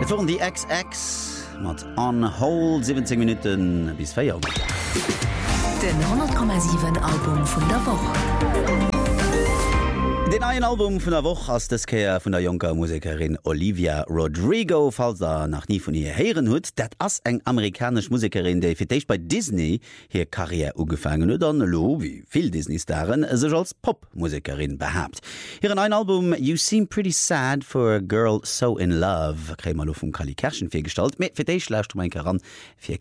Et waren die XX mat On Hold 17 Minuten bis 4 Uhr. Den 100,7 Album vun der Woche. Den ein Album vun der Woche ass das Käier vun der Junker Musikerin Olivia Rodrigo, falls er nach nie vun ihr heieren huet, dat ass eng amerikasch Musikerin, déi firteich bei Disney hier Karriere ugefangen huet an lo wie viel Disney-Starren sech als Popmusikerin behabt. Ihren ein Album You Seem Pretty Sad for a Girl So in Love krämer lo vum Kali Kerschen firstalt, met firteich lauscht mein Karan fir